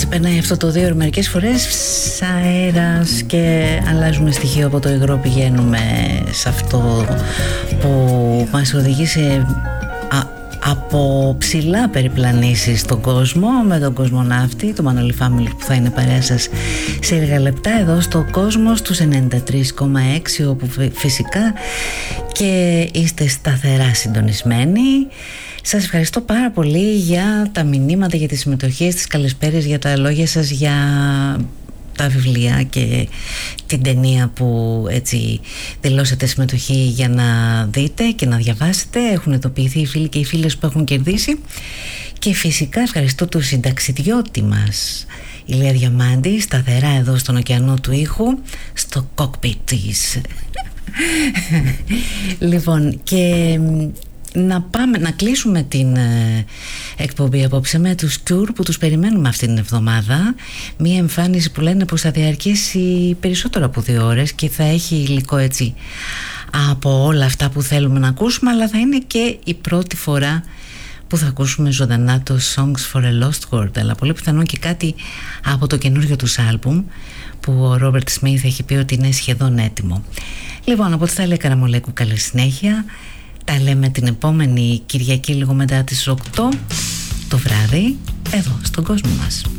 περνάει αυτό το 2 ώρες μερικές φορές αέρας και αλλάζουμε στοιχείο από το υγρό, πηγαίνουμε σε αυτό που μας οδηγεί σε από ψηλά περιπλανήσεις στον κόσμο, με τον κοσμοναύτη, το Manoli Family, που θα είναι παρέα σας σε λίγα λεπτά εδώ στο Κόσμος τους 93,6, όπου φυσικά και είστε σταθερά συντονισμένοι. Σας ευχαριστώ πάρα πολύ για τα μηνύματα, για τις συμμετοχές, τις καλησπέρες, για τα λόγια σας, για τα βιβλία και την ταινία που έτσι δηλώσατε συμμετοχή για να δείτε και να διαβάσετε. Έχουν ειδοποιηθεί οι φίλοι και οι φίλες που έχουν κερδίσει. Και φυσικά ευχαριστώ τον συνταξιδιώτη μας, Ηλία Διαμάντη, σταθερά εδώ στον ωκεανό του ήχου, στο κόκπιτ της. Λοιπόν, και να κλείσουμε την εκπομπή απόψε με τους Cure, που τους περιμένουμε αυτήν την εβδομάδα. Μία εμφάνιση που λένε πως θα διαρκέσει περισσότερο από 2 ώρες και θα έχει υλικό έτσι από όλα αυτά που θέλουμε να ακούσουμε, αλλά θα είναι και η πρώτη φορά που θα ακούσουμε ζωντανά το Songs for a Lost World, αλλά πολύ πιθανόν και κάτι από το καινούργιο τους άλμπουμ που ο Ρόμπερτ Σμιθ έχει πει ότι είναι σχεδόν έτοιμο. Λοιπόν, από τη Θάλια Καραμολέκου, καλή συνέχεια. Τα λέμε την επόμενη Κυριακή λίγο μετά τις 8 το βράδυ εδώ στον κόσμο μας.